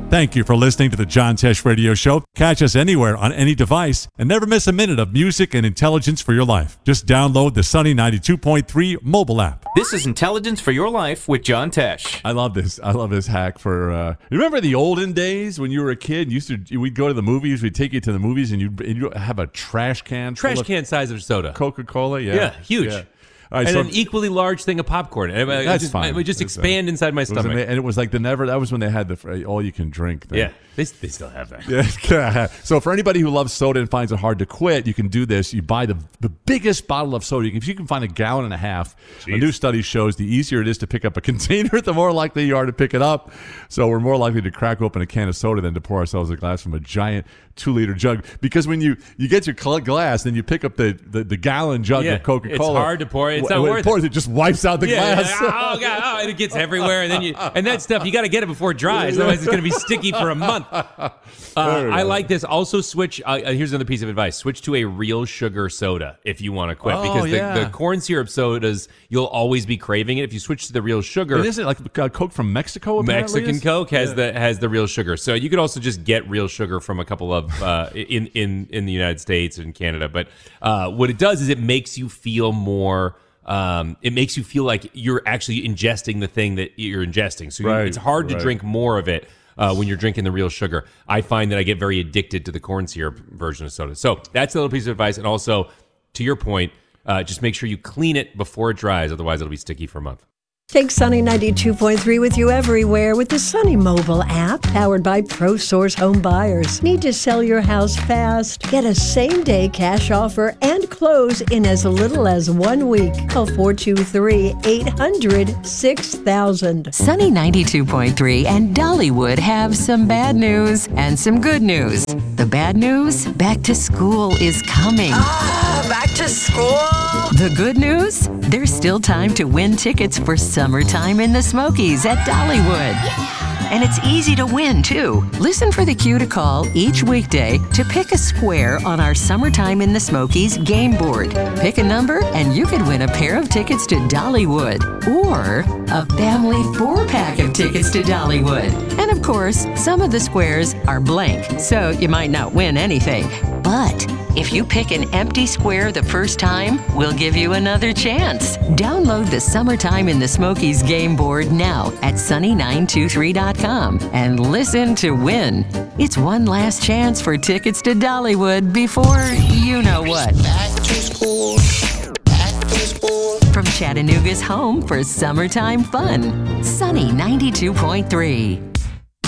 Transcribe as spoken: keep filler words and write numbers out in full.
Thank you for listening to the John Tesh Radio Show. Catch us anywhere on any device and never miss a minute of music and intelligence for your life. Just download the Sunny ninety-two point three mobile app. This is Intelligence for Your Life with John Tesh. I love this. I love this hack for. Uh, you remember the olden days when you were a kid? You used to. We'd go to the movies. We'd take you to the movies, and you'd, and you'd have a trash can. Trash full can size of soda. of Coca-Cola. Yeah, Yeah, huge. Yeah. All right, and so, an equally large thing of popcorn. It, it That's just, fine. It would just That's expand fine. inside my It was stomach. ama- and it was like the never. That was when they had the all you can drink thing. Yeah, they, they still have that. Yeah. So for anybody who loves soda and finds it hard to quit, you can do this. You buy the the biggest bottle of soda. If you can find a gallon and a half, Jeez. a new study shows the easier it is to pick up a container, the more likely you are to pick it up. So we're more likely to crack open a can of soda than to pour ourselves a glass from a giant two-liter jug. Because when you, you get your cl- glass, then you pick up the, the, the gallon jug Yeah, of Coca-Cola. it's hard to pour. It's not when worth it pours, it. it just wipes out the Yeah, glass. yeah, oh god, oh, and it gets everywhere, and then you and that stuff you got to get it before it dries, otherwise it's going to be sticky for a month. Uh, I like this. Also, switch. Uh, here's another piece of advice: switch to a real sugar soda if you want to quit, Oh, because the, yeah. the corn syrup sodas you'll always be craving it. If you switch to the real sugar, And isn't it like uh, Coke from Mexico? apparently Mexican is? Coke has the has the real sugar. So you could also just get real sugar from a couple of uh, in in in the United States and Canada. But uh, what it does is it makes you feel more. Um, it makes you feel like you're actually ingesting the thing that you're ingesting. So you, Right, it's hard to right. drink more of it uh, when you're drinking the real sugar. I find that I get very addicted to the corn syrup version of soda. So that's a little piece of advice. And also, to your point, uh, just make sure you clean it before it dries. Otherwise, it'll be sticky for a month. Take Sunny ninety-two point three with you everywhere with the Sunny mobile app, powered by ProSource Home Buyers. Need to sell your house fast? Get a same-day cash offer and close in as little as one week. Call four two three, eight hundred, six thousand. Sunny ninety-two point three and Dollywood have some bad news and some good news. The bad news? Back to school is coming. Ah, back to school. The good news? There's still time to win tickets for Summertime in the Smokies at Dollywood. And it's easy to win, too. Listen for the cue to call each weekday to pick a square on our Summertime in the Smokies game board. Pick a number and you could win a pair of tickets to Dollywood or a family four-pack of tickets to Dollywood. And of course, some of the squares are blank, so you might not win anything. But if you pick an empty square the first time, we'll give you another chance. Download the Summertime in the Smokies game board now at sunny nine two three dot com and listen to win. It's one last chance for tickets to Dollywood before you know what. Back to school. Back to school. From Chattanooga's home for summertime fun, Sunny ninety-two point three.